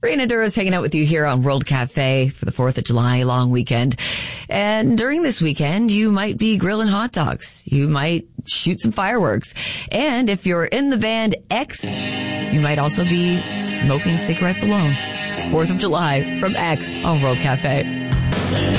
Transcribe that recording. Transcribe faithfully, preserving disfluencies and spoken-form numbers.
Raina Dura is hanging out with you here on World Cafe for the fourth of July long weekend. And during this weekend, you might be grilling hot dogs. You might shoot some fireworks. And if you're in the band X, you might also be smoking cigarettes alone. It's fourth of July from X on World Cafe.